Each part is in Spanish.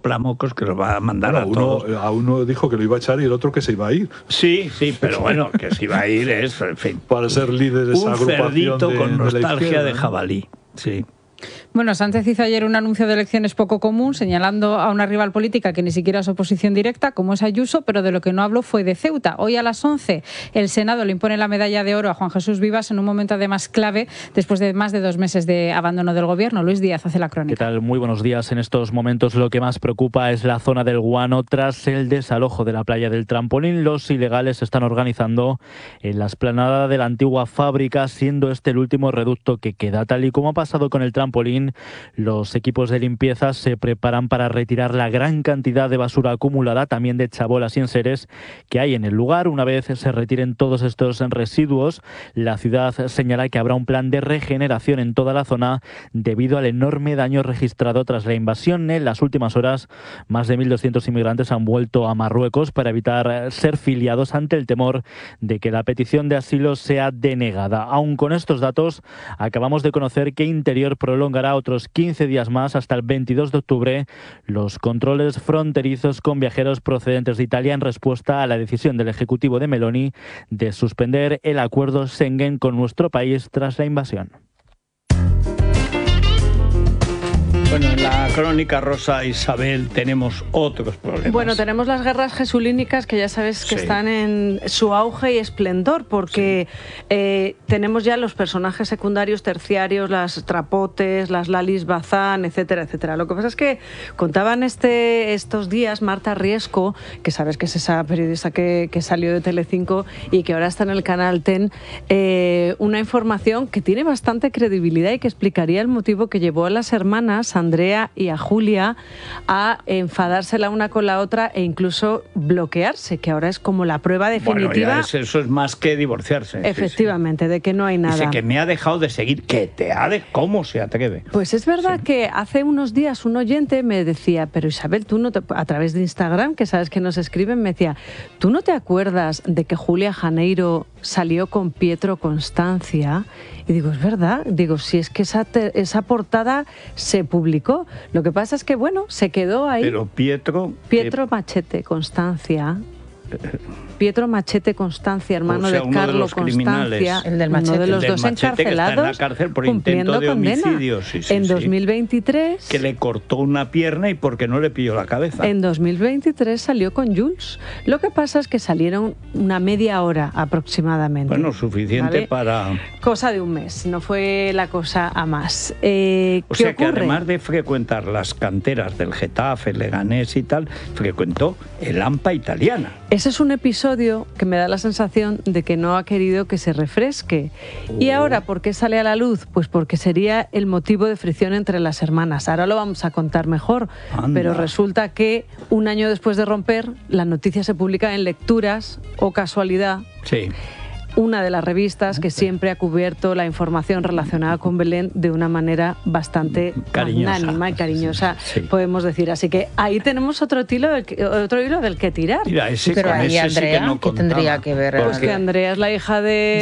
soplamocos que los va a mandar a todos. A uno dijo que lo iba a echar y el otro que se iba a ir. Sí, pero bueno, que se iba a ir es, en fin, para ser líder de esa agrupación. Un cerdito con nostalgia de jabalí, sí. Bueno, Sánchez hizo ayer un anuncio de elecciones poco común, señalando a una rival política que ni siquiera es oposición directa, como es Ayuso, pero de lo que no habló fue de Ceuta. Hoy a las 11 el Senado le impone la medalla de oro a Juan Jesús Vivas en un momento además clave después de más de 2 meses de abandono del gobierno. Luis Díaz hace la crónica. ¿Qué tal? Muy buenos días. En estos momentos lo que más preocupa es la zona del Guano tras el desalojo de la playa del Trampolín. Los ilegales se están organizando en la explanada de la antigua fábrica, siendo este el último reducto que queda. Tal y como ha pasado con el Trampolín, los equipos de limpieza se preparan para retirar la gran cantidad de basura acumulada, también de chabolas y enseres que hay en el lugar. Una vez se retiren todos estos residuos, la ciudad señala que habrá un plan de regeneración en toda la zona debido al enorme daño registrado tras la invasión. En las últimas horas, más de 1.200 inmigrantes han vuelto a Marruecos para evitar ser filiados ante el temor de que la petición de asilo sea denegada. Aún con estos datos, acabamos de conocer que Interior prolongará otros 15 días más, hasta el 22 de octubre, los controles fronterizos con viajeros procedentes de Italia en respuesta a la decisión del Ejecutivo de Meloni de suspender el acuerdo Schengen con nuestro país tras la invasión. Bueno, en la crónica Rosa Isabel tenemos otros problemas. Bueno, tenemos las guerras jesulínicas que ya sabes que están en su auge y esplendor, porque tenemos ya los personajes secundarios, terciarios, las trapotes, las Lalis Bazán, etcétera, etcétera. Lo que pasa es que contaban estos días Marta Riesco, que sabes que es esa periodista que salió de Telecinco y que ahora está en el canal TEN, una información que tiene bastante credibilidad y que explicaría el motivo que llevó a las hermanas Andrea y a Julia a enfadarse la una con la otra e incluso bloquearse, que ahora es como la prueba definitiva. Bueno, eso es más que divorciarse. Efectivamente, de que no hay nada. Dice que me ha dejado de seguir. ¿Cómo se atreve? Pues es verdad que hace unos días un oyente me decía, pero Isabel, tú no a través de Instagram, que sabes que nos escriben, me decía, ¿tú no te acuerdas de que Julia Janeiro salió con Pietro Constancia? Y digo, es verdad, digo, si es que esa portada se publicó. Lo que pasa es que, bueno, se quedó ahí. Pero Pietro Machete Constancia. Pietro Machete Constancia, hermano de Carlos Constancia, el del Machete, uno de los dos encarcelados, que está en la cárcel por intento de homicidio. En 2023... Que le cortó una pierna y porque no le pilló la cabeza. En 2023 salió con Jules. Lo que pasa es que salieron una media hora aproximadamente. Bueno, suficiente, ¿vale? Para... Cosa de un mes, no fue la cosa a más. O sea que además de frecuentar las canteras del Getafe, Leganés y tal, frecuentó el AMPA italiana. Ese es un episodio que me da la sensación de que no ha querido que se refresque. ¿Y ahora por qué sale a la luz? Pues porque sería el motivo de fricción entre las hermanas. Ahora lo vamos a contar mejor. Anda. Pero resulta que un año después de romper, la noticia se publica en Lecturas, o casualidad. Sí. Una de las revistas que siempre ha cubierto la información relacionada con Belén de una manera bastante magnánima y cariñosa, podemos decir. Así que ahí tenemos otro hilo del que tirar. Mira, pero ahí Andrea, sí que no ¿qué tendría que ver? Pues que Andrea es la hija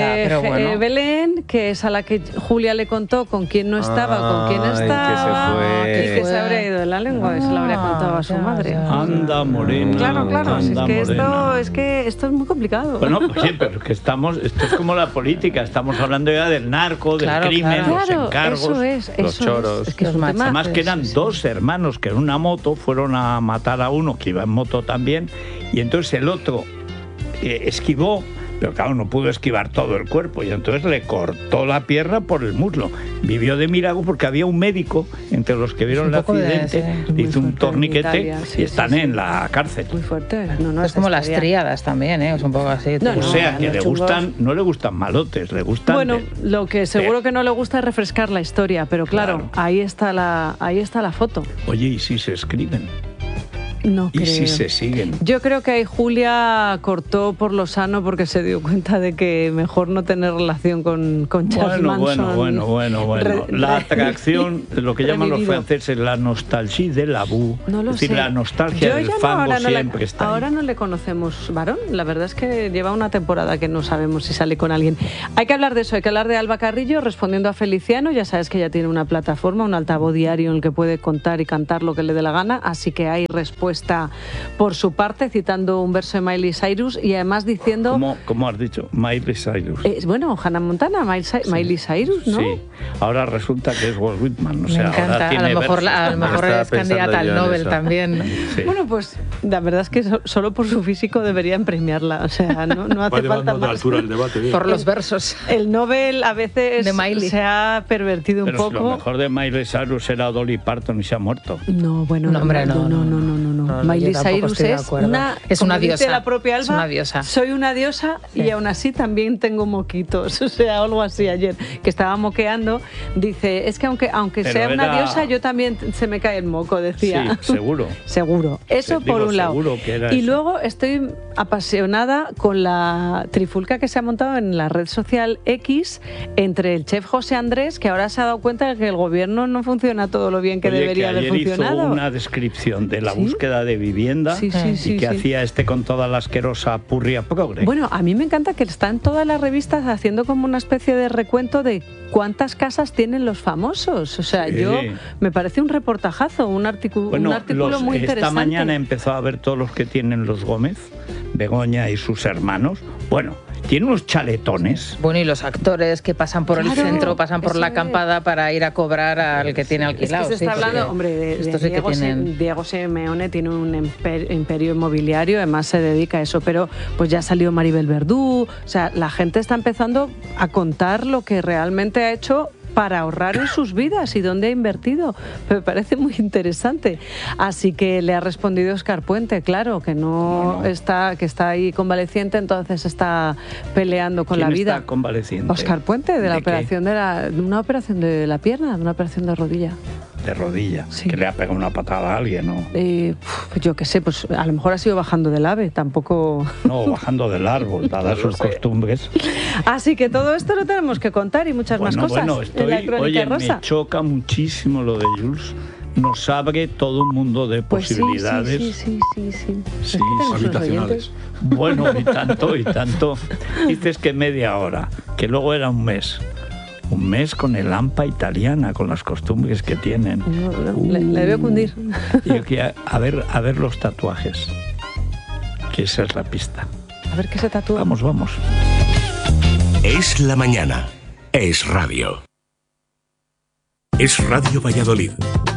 de Belén, que es a la que Julia le contó con quién no estaba, con quién estaba, y que se habría ido de la lengua y se lo habría contado a su madre. Anda, morena. Claro, es que esto es muy complicado. Bueno, oye, pero que esto es como la política, estamos hablando ya del narco, del crimen, los encargos, los choros. Es que además que eran dos hermanos que en una moto fueron a matar a uno que iba en moto también, y entonces el otro esquivó, pero claro, no pudo esquivar todo el cuerpo y entonces le cortó la pierna por el muslo. Vivió de milagro porque había un médico entre los que vieron el accidente, hizo un torniquete y están en la cárcel. Muy fuerte. Es como las tríadas también, es un poco así. O sea, que no le gustan malotes, le gustan... Bueno, lo que seguro que no le gusta es refrescar la historia, pero claro. ahí está la foto. Oye, ¿y si se escriben? No y creo. si se siguen. Yo creo que ahí Julia cortó por lo sano porque se dio cuenta de que mejor no tener relación con Charles Manson. Bueno. La atracción, lo que llaman los revivido. franceses, la nostalgia de la boue. No lo es decir, sé. la nostalgia del fango siempre está ahí. Ahora no le conocemos varón. La verdad es que lleva una temporada que no sabemos si sale con alguien. Hay que hablar de eso, hay que hablar de Alba Carrillo respondiendo a Feliciano. Ya sabes que ella tiene una plataforma, un altavoz diario en el que puede contar y cantar lo que le dé la gana, así que hay respuesta por su parte, citando un verso de Miley Cyrus y además diciendo... ¿Cómo has dicho? Miley Cyrus. Bueno, Hannah Montana, Miley Cyrus, ¿no? Sí, ahora resulta que es Walt Whitman. O sea, Me encanta, ahora tiene a lo mejor es candidata al Nobel también. Sí. Bueno, pues la verdad es que solo por su físico deberían premiarla, o sea, no hace falta más. De altura el debate, bien. Por los versos. El Nobel a veces de Miley se ha pervertido un Pero poco. si lo mejor de Miley Cyrus era Dolly Parton y se ha muerto. No, bueno, No, hombre, no. Miley yo tampoco Cyrus estoy de es acuerdo. Es como una dice diosa. la propia Alba, Es una diosa. soy una diosa y aún así también tengo moquitos, o sea, algo así ayer, que estaba moqueando, dice, es que aunque Pero sea una era- diosa, yo también se me cae el moco, decía. Sí, seguro. Seguro. Eso Digo, por un lado. seguro que era Y eso. luego estoy apasionada con la trifulca que se ha montado en la red social X entre el chef José Andrés, que ahora se ha dado cuenta de que el gobierno no funciona todo lo bien que Oye, debería que haber ayer funcionado. hizo una descripción de la ¿Sí? búsqueda de vivienda Sí, y que sí. hacía con toda la asquerosa purria progre. Bueno, a mí me encanta que está en todas las revistas haciendo como una especie de recuento de cuántas casas tienen los famosos. O sea, Sí. yo me parece un reportajazo, un artículo muy interesante. Esta mañana empezó a ver todos los que tienen los Gómez, Begoña y sus hermanos. Bueno, tiene unos chaletones. Bueno, y los actores que pasan por el Claro, centro, pasan por eso la es. acampada para ir a cobrar al que tiene Es que alquilado. se está sí, hablando, porque hombre, de estos sí que Diego, tienen... Diego Simeone tiene un imperio inmobiliario, además se dedica a eso, pero pues ya salió Maribel Verdú, o sea, la gente está empezando a contar lo que realmente ha hecho para ahorrar en sus vidas y dónde ha invertido. Me parece muy interesante. Así que le ha respondido Óscar Puente, claro, que que está ahí convaleciente, entonces está peleando con la ¿Quién vida. está convaleciente? Óscar Puente, de la ¿De qué? operación de una operación de la pierna, de una operación de rodilla. De rodilla, Sí. que le ha pegado una patada a alguien, ¿no? Yo qué sé, pues a lo mejor ha sido bajando del ave, tampoco... No, bajando del árbol, dadas sus costumbres. Así que todo esto lo tenemos que contar y muchas más cosas en la Crónica oye, Rosa. me choca muchísimo lo de Jules. Nos abre todo un mundo de Pues posibilidades. sí. Sí, Es que tenemos unos habitacionales. oyentes. Bueno, y tanto. Dices que media hora, que luego era un mes. Un mes con el AMPA italiana, con las costumbres que tienen. No, le debe cundir. Yo que a ver los tatuajes. Que esa es la pista. A ver qué se tatúa. Vamos. Es la mañana. Es radio. Es Radio Valladolid.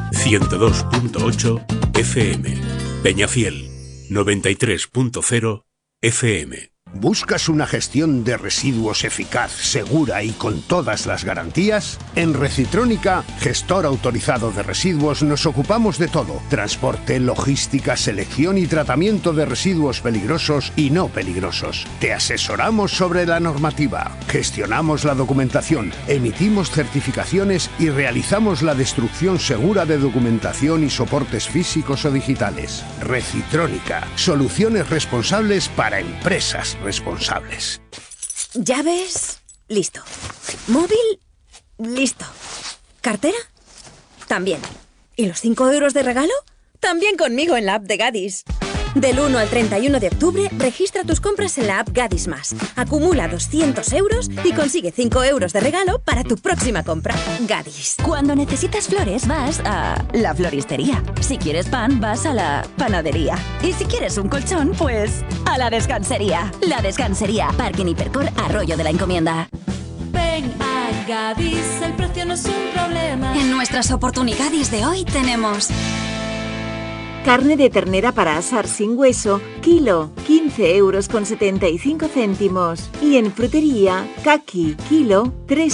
102.8 FM. Peñafiel. 93.0 FM. ¿Buscas una gestión de residuos eficaz, segura y con todas las garantías? En Recitrónica, gestor autorizado de residuos, nos ocupamos de todo. Transporte, logística, selección y tratamiento de residuos peligrosos y no peligrosos. Te asesoramos sobre la normativa, gestionamos la documentación, emitimos certificaciones y realizamos la destrucción segura de documentación y soportes físicos o digitales. Recitrónica, soluciones responsables para empresas responsables. ¿Llaves? Listo. ¿Móvil? Listo. ¿Cartera? También. ¿Y los 5 euros de regalo? También conmigo en la app de Gadis. Del 1 al 31 de octubre, registra tus compras en la app Gadis Más. Acumula 200 euros y consigue 5 euros de regalo para tu próxima compra. Gadis. Cuando necesitas flores, vas a la floristería. Si quieres pan, vas a la panadería. Y si quieres un colchón, pues a la descansería. La descansería. Parking Hipercor, Arroyo de la Encomienda. Ven a Gadis, el precio no es un problema. En nuestras oportunidades de hoy tenemos... Carne de ternera para asar sin hueso, kilo, 15,75 €. Y en frutería, caqui, kilo,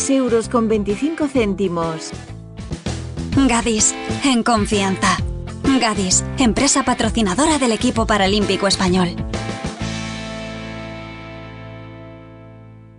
3,25 €. Gadis, en confianza. Gadis, empresa patrocinadora del equipo paralímpico español.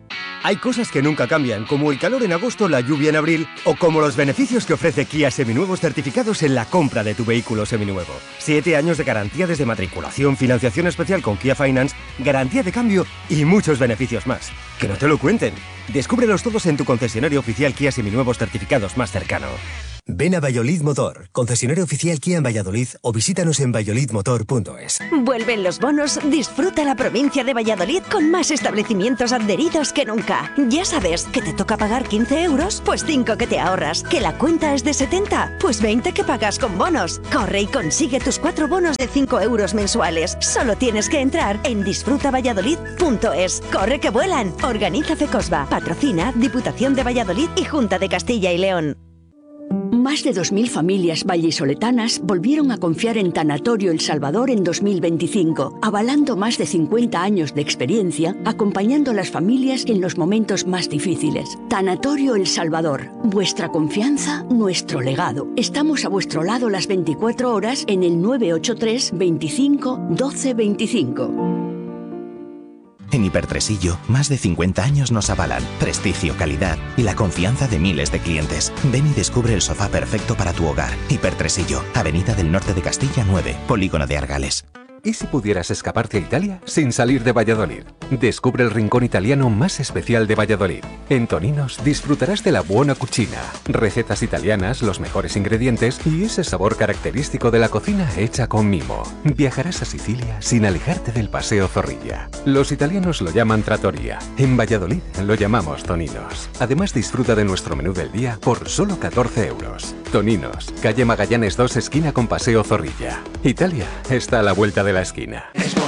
Hay cosas que nunca cambian, como el calor en agosto, la lluvia en abril, o como los beneficios que ofrece Kia Seminuevos certificados en la compra de tu vehículo seminuevo. 7 años de garantía desde matriculación, financiación especial con Kia Finance, garantía de cambio y muchos beneficios más. Que no te lo cuenten. Descúbrelos todos en tu concesionario oficial Kia Seminuevos certificados más cercano. Ven a Valladolid Motor, concesionario oficial Kia en Valladolid, o visítanos en valladolidmotor.es. Vuelven los bonos, disfruta la provincia de Valladolid con más establecimientos adheridos que nunca. Ya sabes, que te toca pagar 15 euros, pues 5 que te ahorras. Que la cuenta es de 70, pues 20 que pagas con bonos. Corre y consigue tus 4 bonos de 5 euros mensuales. Solo tienes que entrar en disfrutavalladolid.es. Corre que vuelan. Organiza Fecosba. Patrocina Diputación de Valladolid y Junta de Castilla y León. Más de 2.000 familias vallisoletanas volvieron a confiar en Tanatorio El Salvador en 2025, avalando más de 50 años de experiencia, acompañando a las familias en los momentos más difíciles. Tanatorio El Salvador, vuestra confianza, nuestro legado. Estamos a vuestro lado las 24 horas en el 983 25 12 25. En Hipertresillo, más de 50 años nos avalan prestigio, calidad y la confianza de miles de clientes. Ven y descubre el sofá perfecto para tu hogar. Hipertresillo, Avenida del Norte de Castilla 9, Polígono de Argales. ¿Y si pudieras escaparte a Italia sin salir de Valladolid? Descubre el rincón italiano más especial de Valladolid. En Toninos disfrutarás de la buona cucina, recetas italianas, los mejores ingredientes y ese sabor característico de la cocina hecha con mimo. Viajarás a Sicilia sin alejarte del Paseo Zorrilla. Los italianos lo llaman trattoria. En Valladolid lo llamamos Toninos. Además, disfruta de nuestro menú del día por solo 14 euros. Toninos, calle Magallanes 2, esquina con Paseo Zorrilla. Italia está a la vuelta de la esquina.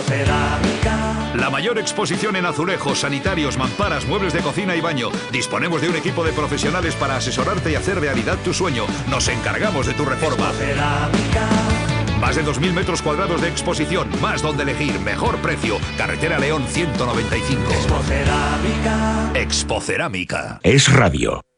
La mayor exposición en azulejos, sanitarios, mamparas, muebles de cocina y baño. Disponemos de un equipo de profesionales para asesorarte y hacer realidad tu sueño. Nos encargamos de tu reforma. Más de 2.000 metros cuadrados de exposición, más donde elegir, mejor precio. Carretera León 195. Expocerámica. Es radio.